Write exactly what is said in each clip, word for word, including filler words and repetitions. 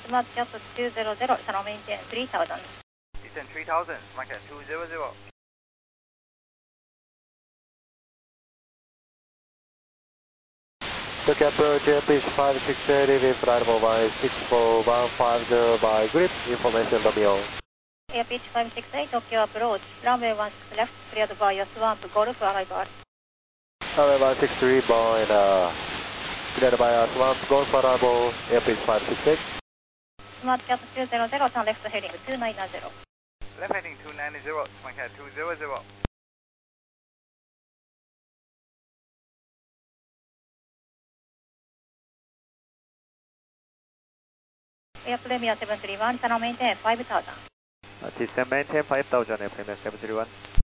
Smart Cat two zero zero, channel maintain three thousand. Descend three thousand, Smart Cat two zero zero. Tokyo approach, airspeed five six eight, with flight level by six four one five zero by grip, information Romeo. Air pitch five six eight, Tokyo approach, runway one six left, cleared by Swamp Golf arrival. Runway one six three, Boeing, uh, cleared by Swamp Golf arrival, airspeed five six eight. Smart Cat two zero zero, turn left heading two nine zero. Left heading two nine zero, Smart Cat two zero zero. Air Premier seven three one, channel maintain five thousand. Descend maintain five thousand, Air Premier seven three one.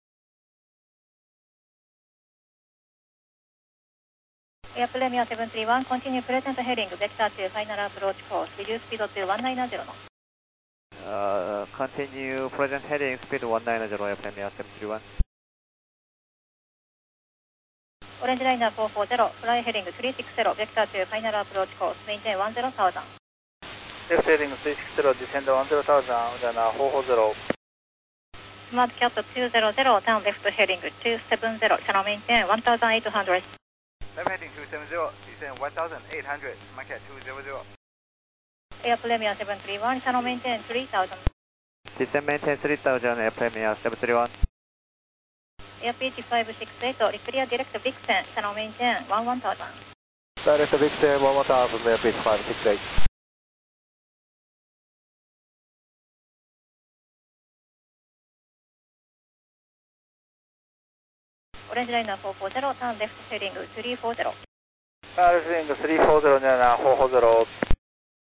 Air Premier seven three one, continue present heading, vector to final approach course, reduce speed to one nine zero knots. Uh, continue present heading, speed one nine zero, Air Premier seven three one. Orange liner four four zero, fly heading three six zero, vector to final approach course, maintain one zero thousand. Left heading three six zero, descend one zero thousand, then four four zero. Smart Cat two zero zero, turn left heading two seven zero, channel maintain one thousand eight hundred. Left heading two seven zero, descend one thousand eight hundred, Smart Cat two zero zero. Air Premier seven three one, channel maintain three thousand. Descend maintain three thousand, Air Premier seven three one. Air pitch five six eight, clear direct Vixen, channel maintain one one thousand. Direct Vixen one one thousand, Air pitch five six eight. Orange liner four four zero, turn left heading three four zero. Left heading three four zero, then four four zero.